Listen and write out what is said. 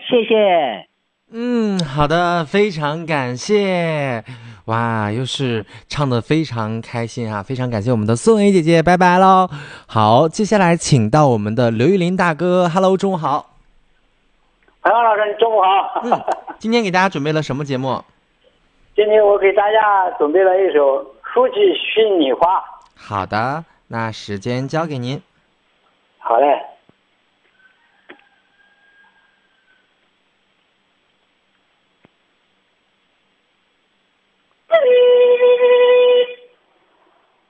谢谢。 好的，非常感谢。哇，又是唱得非常开心啊！非常感谢我们的宋薇姐姐，拜拜喽。好，接下来请到我们的刘玉林大哥 ，Hello，中午好。 韩老师，你中午好。 今天给大家准备了什么节目？ 今天我给大家准备了一首书记寻你花。 好的，那时间交给您。 好嘞。